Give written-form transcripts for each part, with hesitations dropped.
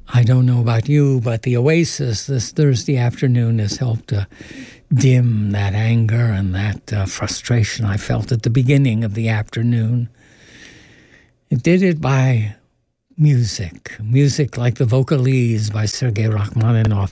I don't know about you, but the Oasis this Thursday afternoon has helped to dim that anger and that frustration I felt at the beginning of the afternoon. It did it by music like the Vocalese by Sergei Rachmaninoff,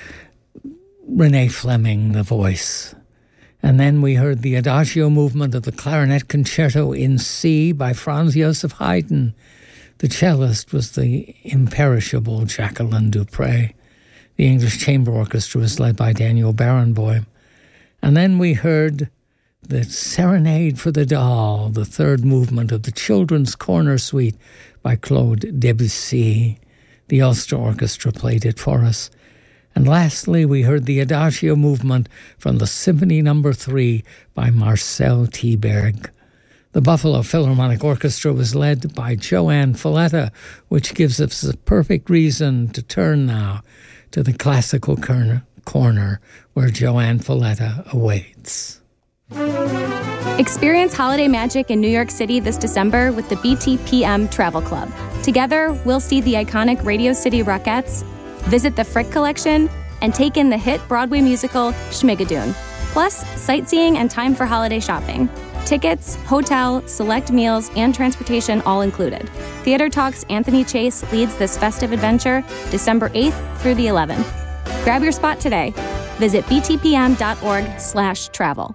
Renee Fleming, the voice. And then we heard the Adagio movement of the Clarinet Concerto in C by Franz Joseph Haydn. The cellist was the imperishable Jacqueline Dupre. The English Chamber Orchestra was led by Daniel Barenboim. And then we heard the Serenade for the Doll, the third movement of the Children's Corner Suite by Claude Debussy. The Ulster Orchestra played it for us. And lastly, we heard the Adagio movement from the Symphony No. 3 by Marcel Theberg. The Buffalo Philharmonic Orchestra was led by Joanne Falletta, which gives us a perfect reason to turn now to the classical corner where Joanne Falletta awaits. Experience holiday magic in New York City this December with the BTPM Travel Club. Together, we'll see the iconic Radio City Rockettes, visit the Frick Collection, and take in the hit Broadway musical Schmigadoon. Plus, sightseeing and time for holiday shopping. Tickets, hotel, select meals, and transportation all included. Theater Talk's Anthony Chase leads this festive adventure December 8th through the 11th. Grab your spot today. Visit btpm.org/travel.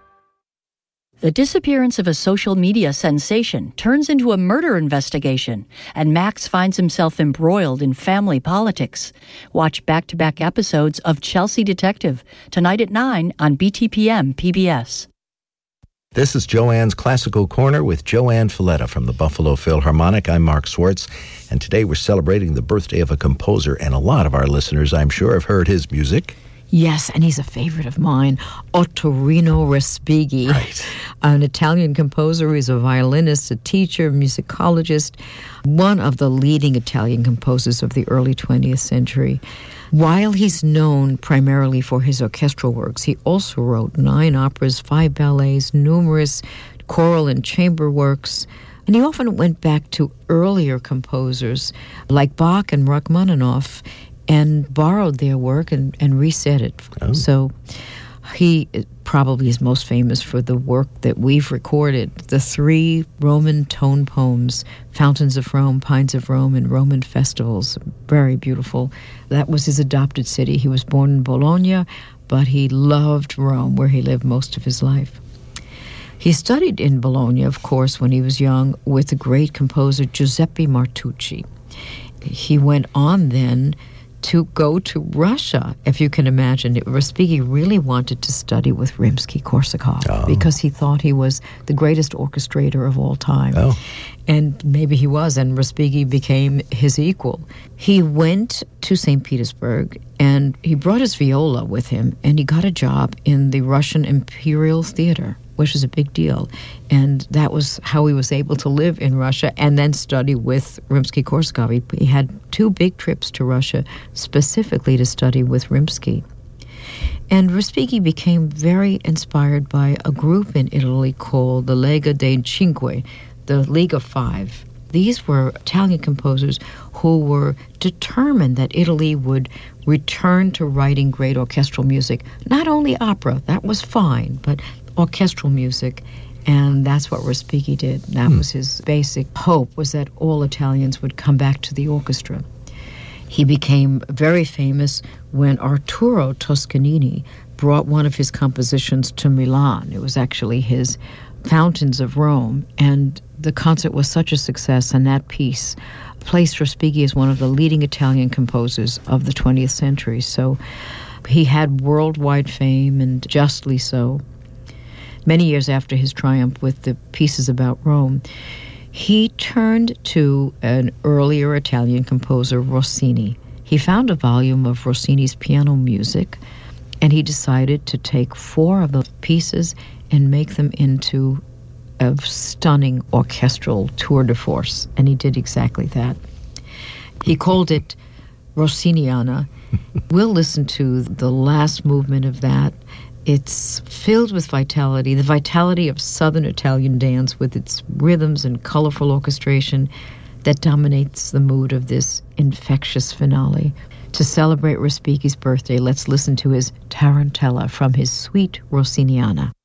The disappearance of a social media sensation turns into a murder investigation, and Max finds himself embroiled in family politics. Watch back-to-back episodes of Chelsea Detective, tonight at 9 on BTPM PBS. This is Joanne's Classical Corner with Joanne Falletta from the Buffalo Philharmonic. I'm Mark Swartz, and today we're celebrating the birthday of a composer, and a lot of our listeners, I'm sure, have heard his music. Yes, and he's a favorite of mine, Ottorino Respighi. Right. An Italian composer. He's a violinist, a teacher, musicologist, one of the leading Italian composers of the early 20th century. While he's known primarily for his orchestral works, he also wrote 9 operas, 5 ballets, numerous choral and chamber works, and he often went back to earlier composers like Bach and Rachmaninoff and borrowed their work and reset it. Oh. So he probably is most famous for the work that we've recorded, the 3 Roman tone poems, Fountains of Rome, Pines of Rome, and Roman Festivals. Very beautiful. That was his adopted city. He was born in Bologna, but he loved Rome, where he lived most of his life. He studied in Bologna, of course, when he was young, with the great composer Giuseppe Martucci. He went on then to go to Russia, if you can imagine. Respighi really wanted to study with Rimsky-Korsakov because he thought he was the greatest orchestrator of all time. Oh. And maybe he was, and Respighi became his equal. He went to St. Petersburg, and he brought his viola with him, and he got a job in the Russian Imperial Theater, which is a big deal. And that was how he was able to live in Russia and then study with Rimsky-Korsakov. He had 2 big trips to Russia specifically to study with Rimsky. And Respighi became very inspired by a group in Italy called the Lega dei Cinque, the League of 5. These were Italian composers who were determined that Italy would return to writing great orchestral music. Not only opera, that was fine, but orchestral music, and that's what Respighi did. That was his basic hope, was that all Italians would come back to the orchestra. He became very famous when Arturo Toscanini brought one of his compositions to Milan. It was actually his Fountains of Rome, and the concert was such a success, and that piece placed Respighi as one of the leading Italian composers of the 20th century. So he had worldwide fame, and justly so. Many years after his triumph with the pieces about Rome, he turned to an earlier Italian composer, Rossini. He found a volume of Rossini's piano music, and he decided to take 4 of the pieces and make them into a stunning orchestral tour de force, and he did exactly that. He called it Rossiniana. We'll listen to the last movement of that. It's filled with vitality, the vitality of Southern Italian dance with its rhythms and colorful orchestration. that dominates the mood of this infectious finale. To celebrate Respighi's birthday, let's listen to his Tarantella from his Suite Rossiniana.